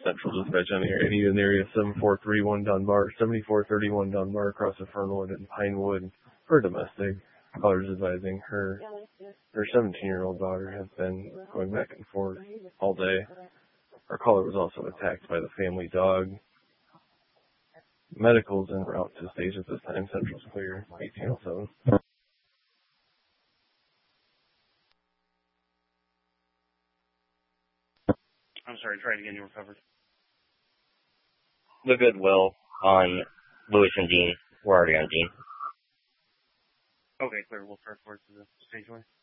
Central Dispatch on the area. Need an area 7431 Dunbar, 7431 Dunbar across the Fernwood and Pinewood for domestic. Caller's advising her 17-year-old daughter has been going back and forth all day. Our caller was also attacked by the family dog. Medical's en route to stage at this time. Central's clear. 1807. I'm sorry, try it again, you were covered. The Goodwill on Lewis and Dean. We're already on Dean. Okay, clear. We'll start towards the stage way.